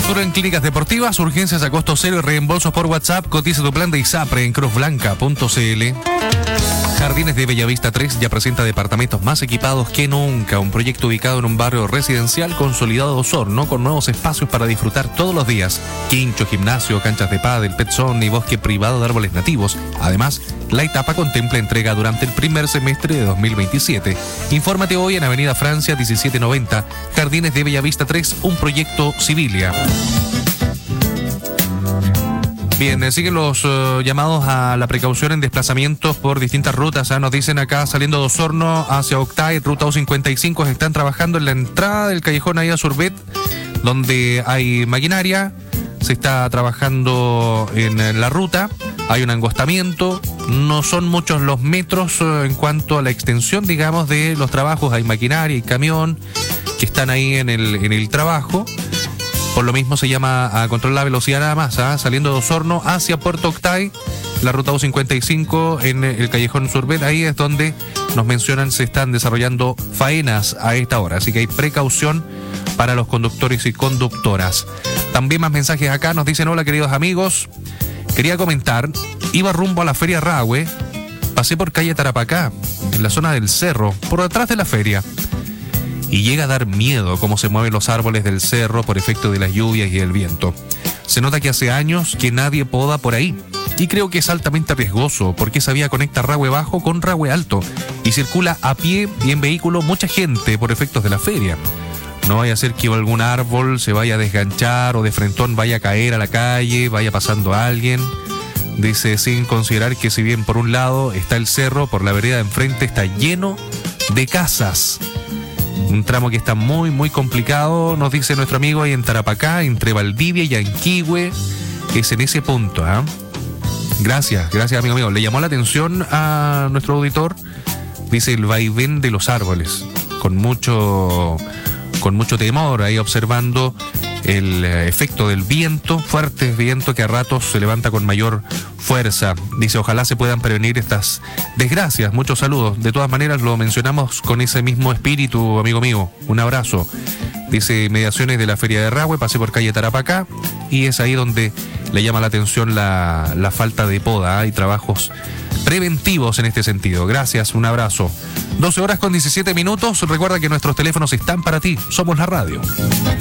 Futuro en clínicas deportivas, urgencias a costo cero y reembolsos por WhatsApp. Cotiza tu plan de ISAPRE en cruzblanca.cl. Jardines de Bellavista 3 ya presenta departamentos más equipados que nunca. Un proyecto ubicado en un barrio residencial consolidado de Osorno, con nuevos espacios para disfrutar todos los días. Quincho, gimnasio, canchas de pádel, pet zone y bosque privado de árboles nativos. Además, la etapa contempla entrega durante el primer semestre de 2027. Infórmate hoy en Avenida Francia 1790, Jardines de Bellavista 3, un proyecto Civilia. Bien, siguen los llamados a la precaución en desplazamientos por distintas rutas. Nos dicen acá, saliendo de Osorno hacia Octay, ruta U55, se están trabajando en la entrada del callejón Aida Surbet, donde hay maquinaria. Se está trabajando en la ruta, hay un angostamiento, no son muchos los metros en cuanto a la extensión, digamos, de los trabajos. Hay maquinaria y camión que están ahí en el trabajo. Por lo mismo se llama a controlar la velocidad nada más, saliendo de Osorno hacia Puerto Octay, la ruta U55 en el callejón Surbet. Ahí es donde nos mencionan se están desarrollando faenas a esta hora, así que hay precaución para los conductores y conductoras. También más mensajes acá, nos dicen: hola queridos amigos, quería comentar, iba rumbo a la feria Rahue, pasé por calle Tarapacá, en la zona del cerro, por detrás de la feria. Y llega a dar miedo cómo se mueven los árboles del cerro por efecto de las lluvias y el viento. Se nota que hace años que nadie poda por ahí. Y creo que es altamente riesgoso porque esa vía conecta Rahue Bajo con Rahue Alto y circula a pie y en vehículo mucha gente por efectos de la feria. No vaya a ser que algún árbol se vaya a desganchar o de frentón vaya a caer a la calle, vaya pasando a alguien. Dice, sin considerar que si bien por un lado está el cerro, por la vereda de enfrente está lleno de casas. Un tramo que está muy, muy complicado, nos dice nuestro amigo ahí en Tarapacá, entre Valdivia y Yanquihue, es en ese punto. Gracias amigo mío. Le llamó la atención a nuestro auditor, dice el vaivén de los árboles, con mucho temor, ahí observando el efecto del viento, fuerte viento que a ratos se levanta con mayor fuerza. Dice, ojalá se puedan prevenir estas desgracias. Muchos saludos. De todas maneras, lo mencionamos con ese mismo espíritu, amigo mío. Un abrazo. Dice, mediaciones de la feria de Rahue, pasé por calle Tarapacá, y es ahí donde le llama la atención la falta de poda. Hay trabajos preventivos en este sentido. Gracias, un abrazo. 12 horas con 17 minutos. Recuerda que nuestros teléfonos están para ti. Somos la radio.